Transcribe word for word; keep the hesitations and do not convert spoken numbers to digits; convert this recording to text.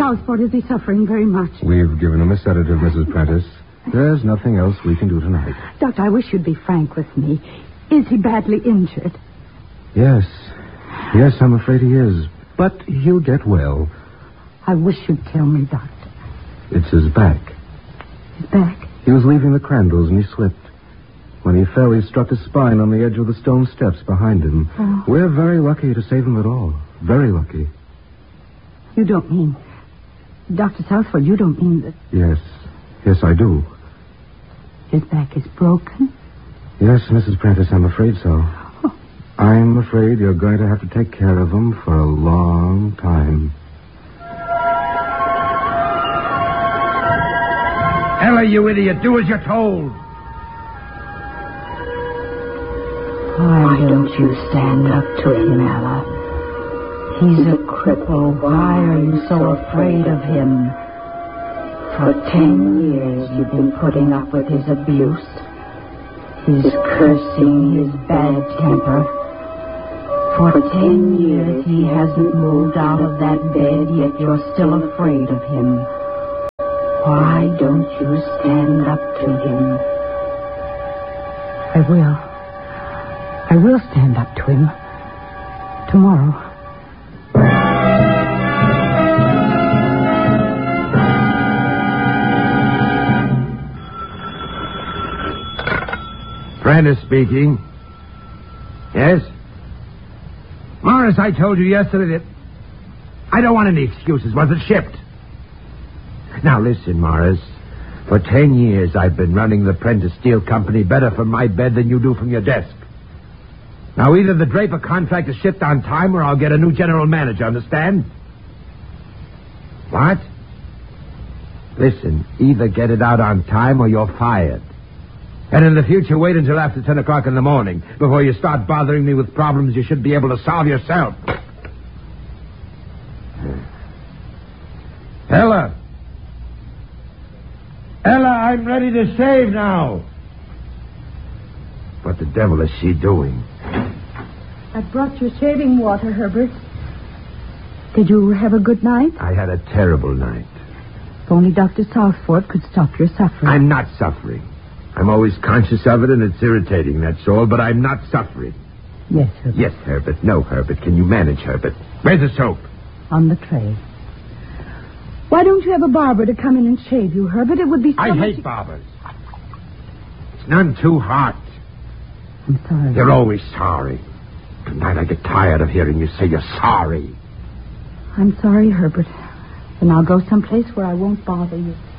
Southport, is he suffering very much? We've given him a sedative, Missus Prentice. There's nothing else we can do tonight. Doctor, I wish you'd be frank with me. Is he badly injured? Yes. Yes, I'm afraid he is. But he'll get well. I wish you'd tell me, Doctor. It's his back. His back? He was leaving the Crandalls and he slipped. When he fell, he struck his spine on the edge of the stone steps behind him. Oh. We're very lucky to save him at all. Very lucky. You don't mean... Doctor Southford, you don't mean that... Yes. Yes, I do. His back is broken? Yes, Missus Prentice, I'm afraid so. Oh. I'm afraid you're going to have to take care of him for a long time. Ella, you idiot, do as you're told. Why don't you stand up to him, Ella? He's a cripple. Why are you so afraid of him? For ten years you've been putting up with his abuse, his cursing, his bad temper. For ten years he hasn't moved out of that bed, yet you're still afraid of him. Why don't you stand up to him? I will. I will stand up to him. Tomorrow. Prentice speaking. Yes? Morris, I told you yesterday that I don't want any excuses. Was it shipped? Now listen, Morris. For ten years I've been running the Prentice Steel Company better from my bed than you do from your desk. Now either the Draper contract is shipped on time or I'll get a new general manager, understand? What? Listen, either get it out on time or you're fired. And in the future, wait until after ten o'clock in the morning before you start bothering me with problems you should be able to solve yourself. Ella. Ella, I'm ready to shave now. What the devil is she doing? I brought you shaving water, Herbert. Did you have a good night? I had a terrible night. If only Doctor Southport could stop your suffering. I'm not suffering. I'm always conscious of it, and it's irritating, that's all, but I'm not suffering. Yes, Herbert. Yes, Herbert. No, Herbert. Can you manage, Herbert? Where's the soap? On the tray. Why don't you have a barber to come in and shave you, Herbert? It would be so I much... hate barbers. It's none too hot. I'm sorry. You're always sorry. Tonight I get tired of hearing you say you're sorry. I'm sorry, Herbert. Then I'll go someplace where I won't bother you.